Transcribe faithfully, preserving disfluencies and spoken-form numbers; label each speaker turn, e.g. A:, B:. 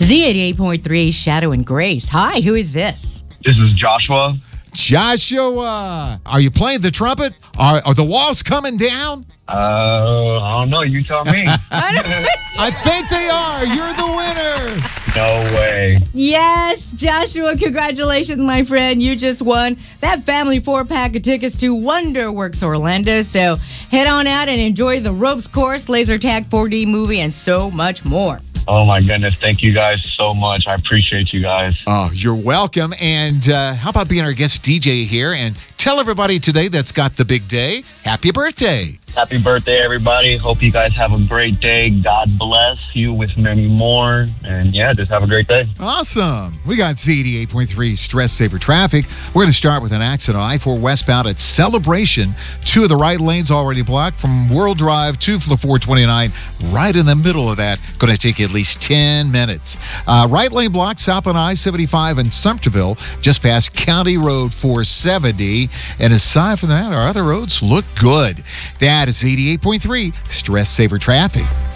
A: Z eighty-eight point three, Shadow and Grace. Hi, who is this?
B: This is Joshua.
C: Joshua, are you playing the trumpet? Are, are the walls coming down?
B: Uh, I don't know. You tell me.
C: I think they are. You're the winner.
B: No way.
A: Yes, Joshua, congratulations, my friend. You just won that family four-pack of tickets to Wonderworks Orlando. So head on out and enjoy the ropes course, laser tag four D movie, and so much more.
B: Oh, my goodness. Thank you guys so much. I appreciate you guys.
C: Oh, you're welcome. And uh, how about being our guest D J here and tell everybody today that's got the big day, happy birthday.
B: Happy birthday, everybody. Hope you guys have a great day. God bless you with many more. And, yeah, just have a great day.
C: Awesome. We got Z eighty-eight point three Stress Saver Traffic. We're going to start with an accident on I four westbound at Celebration. Two of the right lanes already blocked from World Drive to four twenty-nine. Right in the middle of that. Going to take you at least ten minutes. Uh, right lane blocked south on I seventy-five in Sumterville, just past County Road four seventy. And aside from that, our other roads look good. That is eighty-eight point three Stress Saver Traffic.